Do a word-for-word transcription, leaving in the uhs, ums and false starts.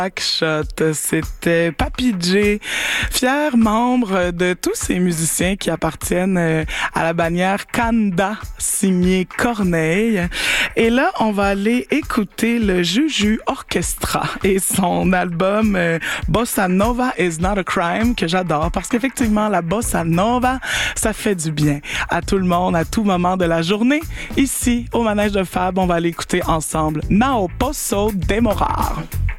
Backshot, c'était Papy J, fier membre de tous ces musiciens qui appartiennent à la bannière Kanda, signé Corneille. Et là, on va aller écouter le Juju Orchestra et son album euh, Bossa Nova is not a crime, que j'adore parce qu'effectivement, la Bossa Nova, ça fait du bien à tout le monde, à tout moment de la journée. Ici, au Manège de Fab, on va aller écouter ensemble Não Posso Demorar.